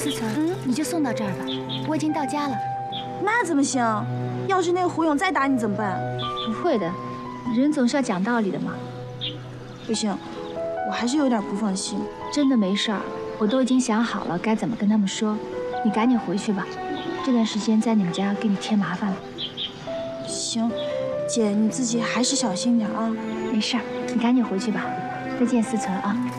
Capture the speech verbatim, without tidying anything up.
思存，嗯，你就送到这儿吧，我已经到家了。 那怎么行？要是那个胡勇再打你怎么办？ 不会的，人总是要讲道理的嘛。 不行，我还是有点不放心。 真的没事儿，我都已经想好了该怎么跟他们说。你赶紧回去吧，这段时间在你们家给你添麻烦了。 行，姐你自己还是小心点啊。 没事儿，你赶紧回去吧。再见，思存啊。